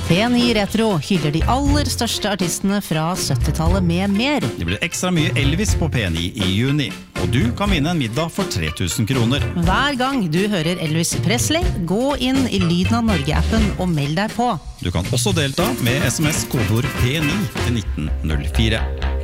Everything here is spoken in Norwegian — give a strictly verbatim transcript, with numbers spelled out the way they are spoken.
P ni Retro hyller de aller største artistene fra syttitallet med mer. Det blir ekstra mye Elvis på P ni i juni, og du kan vinne en middag for tre tusen kroner. Hver gang du hører Elvis Presley, gå inn i Lyden av Norge-appen og meld deg på. Du kan også delta med sms-kodord P ni til nitten null fire.